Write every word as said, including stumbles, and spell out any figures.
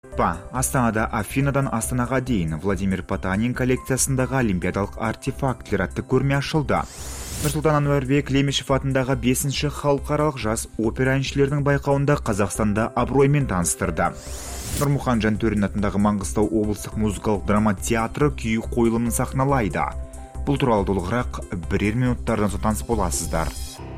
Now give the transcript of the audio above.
Па, Астанада Афинадан Астанаға дейін Владимир Потанин коллекциясындағы олимпиадалық артефактілер атты көрме ашылды. Нұрсұлтан Әнуарбек Лемешев атындағы бесінші халықаралық жас опера әншілерінің байқауында Қазақстанда абыроймен таныстырды. Нұрмұхан Жантөрин атындағы Маңғыстау облыстық музыкалық драма театры күй қойылымын сахналайды. Бұл туралы толығырақ бірер минуттардан соң таныс боласыздар.